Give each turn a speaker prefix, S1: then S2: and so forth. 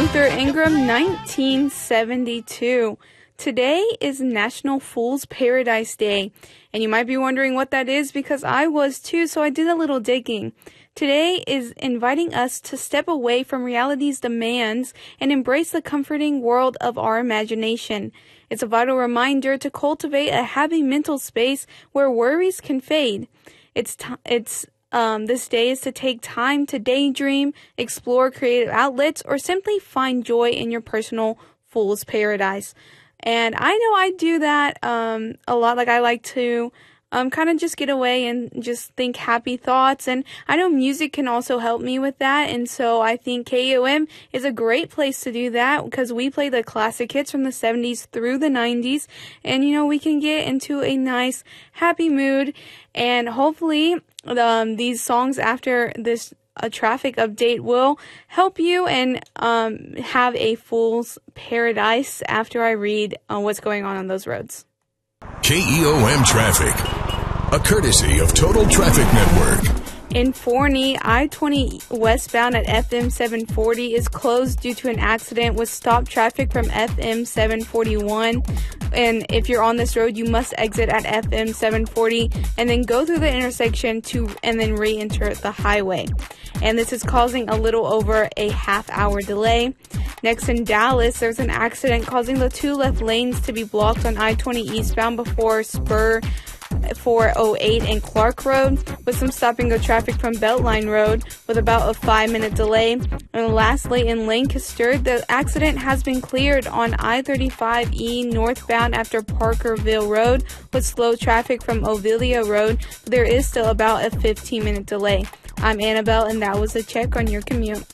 S1: Luther Ingram, 1972. Today is National Fool's Paradise Day, and you might be wondering what that is because I was too, so I did a little digging. Today is inviting us to step away from reality's demands and embrace the comforting world of our imagination. It's a vital reminder to cultivate a happy mental space where worries can fade. This day is to take time to daydream, explore creative outlets, or simply find joy in your personal fool's paradise. And I know I do that a lot. Like I like to kind of just get away and just think happy thoughts. And I know music can also help me with that. And so I think KUOM is a great place to do that because we play the classic hits from the 70s through the 90s. And, we can get into a nice, happy mood. And hopefully these songs after this traffic update will help you and have a fool's paradise after I read what's going on those roads.
S2: KEOM Traffic, a courtesy of Total Traffic Network.
S1: In Forney, I-20 westbound at FM 740 is closed due to an accident with stopped traffic from FM 741. And if you're on this road, you must exit at FM 740 and then go through the intersection and then re-enter the highway. And this is causing a little over a half-hour delay. Next in Dallas, there's an accident causing the two left lanes to be blocked on I-20 eastbound before Spur 408 and Clark Road, with some stop-and-go traffic from Beltline Road with about a 5-minute delay. And lastly, in Lancaster, the accident has been cleared on I-35E northbound after Parkerville Road with slow traffic from Ovilia Road, but there is still about a 15-minute delay. I'm Annabelle, and that was a check on your commute.